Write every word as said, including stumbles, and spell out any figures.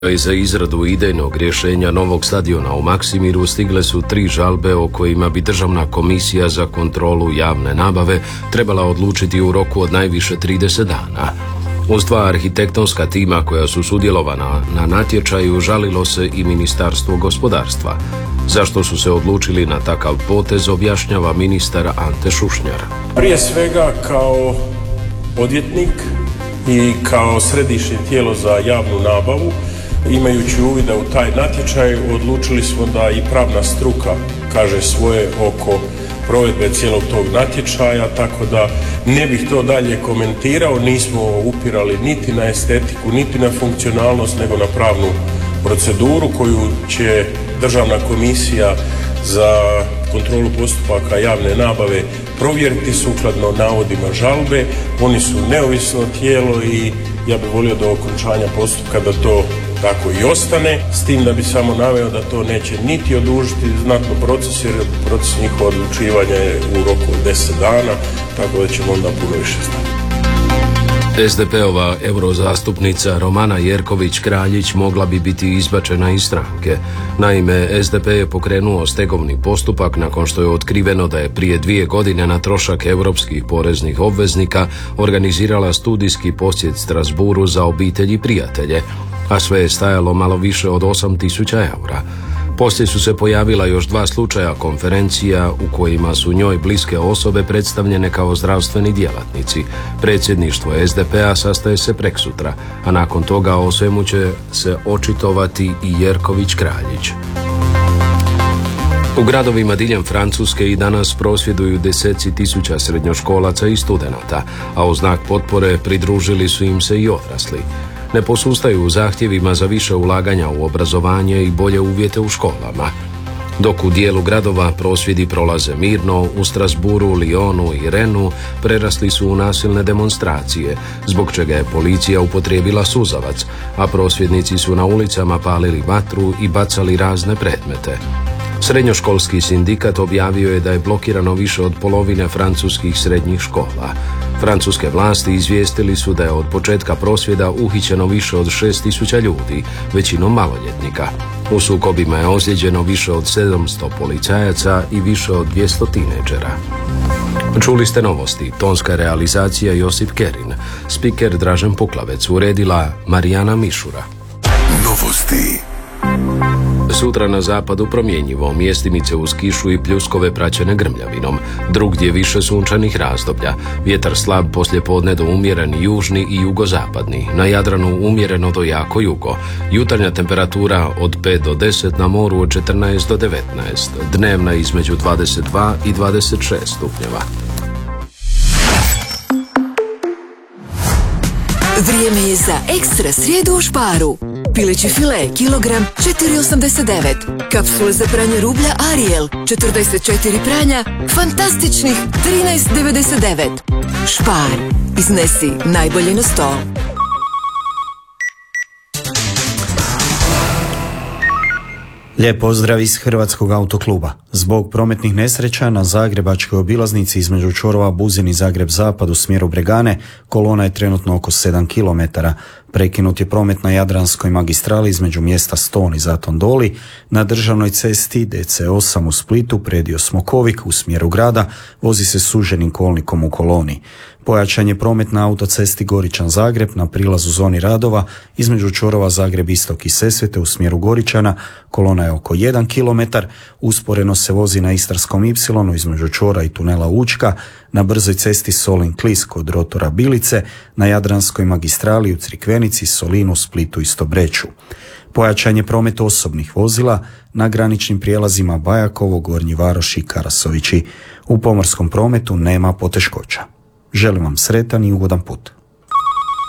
I za izradu idejnog rješenja novog stadiona u Maksimiru stigle su tri žalbe o kojima bi Državna komisija za kontrolu javne nabave trebala odlučiti u roku od najviše trideset dana. Uz dva arhitektonska tima koja su sudjelovana na natječaju žalilo se i Ministarstvo gospodarstva. Zašto su se odlučili na takav potez objašnjava ministar Ante Šušnjar. Prije svega kao odvjetnik i kao središnje tijelo za javnu nabavu, imajući uvida u taj natječaj, odlučili smo da i pravna struka kaže svoje oko provedbe cijelog tog natječaja, tako da ne bih to dalje komentirao. Nismo upirali niti na estetiku, niti na funkcionalnost, nego na pravnu proceduru koju će Državna komisija za kontrolu postupaka javne nabave provjeriti sukladno navodima žalbe. Oni su neovisno tijelo i ja bih volio do okončanja postupka da to tako i ostane, s tim da bi samo naveo da to neće niti odužiti znatno proces, jer proces njihovo odlučivanja je u roku od deset dana, tako da ćemo onda puno više znati. es de pe-ova eurozastupnica Romana Jerković-Kraljić mogla bi biti izbačena iz stranke. Naime, es de pe je pokrenuo stegovni postupak nakon što je otkriveno da je prije dvije godine na trošak europskih poreznih obveznika organizirala studijski posjet Strasbourgu za obitelj i prijatelje, a sve je stajalo malo više od osam tisuća eura. Poslije su se pojavila još dva slučaja konferencija u kojima su njoj bliske osobe predstavljene kao zdravstveni djelatnici. Predsjedništvo es de pe-a sastaje se preksutra, a nakon toga o svemu će se očitovati i Jerković-Kraljić. U gradovima diljem Francuske i danas prosvjeduju deseci tisuća srednjoškolaca i studenata, a u znak potpore pridružili su im se i odrasli. Ne posustaju u zahtjevima za više ulaganja u obrazovanje i bolje uvjete u školama. Dok u dijelu gradova prosvjedi prolaze mirno, u Strasbourgu, Lyonu i Rennu prerasli su u nasilne demonstracije, zbog čega je policija upotrijebila suzavac, a prosvjednici su na ulicama palili vatru i bacali razne predmete. Srednjoškolski sindikat objavio je da je blokirano više od polovine francuskih srednjih škola. Francuske vlasti izvijestili su da je od početka prosvjeda uhićeno više od šest tisuća ljudi, većinom maloljetnika. U sukobima je ozlijeđeno više od sedamsto policajaca i više od dvjesto tineđera. Čuli ste novosti, tonska realizacija Josip Kerin, spiker Dražen Puklavec, uredila Marijana Mišura. Novosti. Sutra na zapadu promjenjivo, mjestimice uz kišu i pljuskove praćene grmljavinom, drugdje više sunčanih razdoblja, vjetar slab poslijepodne do umjeren južni i jugozapadni, na Jadranu umjereno do jako jugo, jutarnja temperatura od pet do deset, na moru od četrnaest do devetnaest, dnevna između dvadeset dva i dvadeset šest stupnjeva. Vrijeme je za ekstra srijedu u Sparu. Pileći file, kilogram, četiri osamdeset devet. Kapsule za pranje rublja Ariel, četrdeset četiri pranja, fantastičnih trinaest devedeset devet. Spar, iznesi najbolje na stol. Lijep pozdrav iz Hrvatskog autokluba. Zbog prometnih nesreća na zagrebačkoj obilaznici između čvorova Buzin i Zagreb Zapad u smjeru Bregane kolona je trenutno oko sedam kilometara. Prekinut je promet na Jadranskoj magistrali između mjesta Ston i Zaton Doli, na državnoj cesti de ce osam u Splitu predio Smokovik u smjeru grada vozi se suženim kolnikom u koloni. Pojačan je promet na autocesti Goričan-Zagreb na prilazu zoni radova između čvorova Zagreb Istok i Sesvete u smjeru Goričana, kolona je oko jedan kilometar, usporeno se vozi na Istarskom Ipsilonu između čvora i tunela Učka, na brzoj cesti Solin-Klis kod rotora Bilice, na Jadranskoj magistrali u Crikvenici, Solinu, Splitu i Stobreču. Pojačan je promet osobnih vozila na graničnim prijelazima Bajakovo, Gornji Varoš i Karasovići. U pomorskom prometu nema poteškoća. Želim vam sretan i ugodan put.